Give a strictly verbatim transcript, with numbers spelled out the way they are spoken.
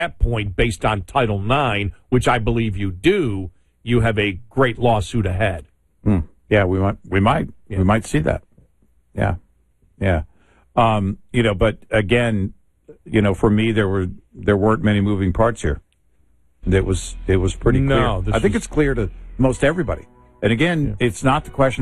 that point, based on Title nine, which I believe you do, you have a great lawsuit ahead. Mm. Yeah, we might, we might, yeah. we might see that. Yeah, yeah. Um, you know, but again, you know, for me, there were there weren't many moving parts here. It was it was pretty no, clear. I think was... it's clear to most everybody. And again, yeah. it's not the question